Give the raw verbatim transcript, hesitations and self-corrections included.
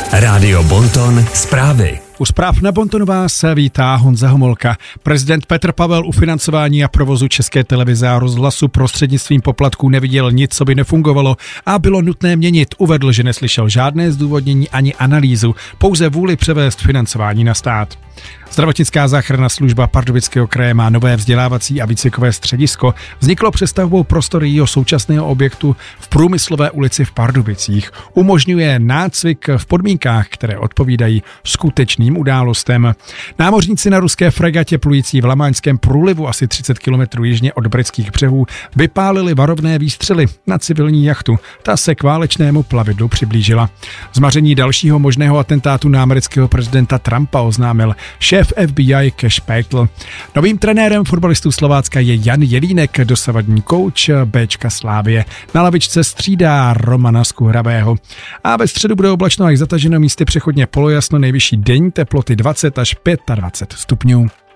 Rádio Bonton zprávy. U zpráv na Bontonu vás vítá Honza Homolka. Prezident Petr Pavel u financování a provozu České televize a rozhlasu prostřednictvím poplatků neviděl nic, co by nefungovalo a bylo nutné měnit. Uvedl, že neslyšel žádné zdůvodnění ani analýzu, pouze vůli převést financování na stát. Zdravotnická záchranná služba Pardubického kraje má nové vzdělávací a výcvikové středisko. Vzniklo přestavbou prostory jeho současného objektu v Průmyslové ulici v Pardubicích. Umožňuje nácvik v podmínkách, které odpovídají skutečným událostem. Námořníci na ruské fregatě plující v Lamanském průlivu asi třicet kilometrů jižně od britských břehů vypálili varovné výstřely na civilní jachtu. Ta se k válečnému plavidlu přiblížila. Zmaření dalšího možného atentátu na amerického prezidenta Trumpa oznámil šéf F B I Cash Patel. Novým trenérem fotbalistů Slovácka je Jan Jelínek, dosavadní kouč Béčka Slávie. Na lavičce střídá Romana Skuhravého. A ve středu bude oblačno až zataženo, místy přechodně polojasno, nejvyšší denní teploty dvacet až dvacet pět stupňů.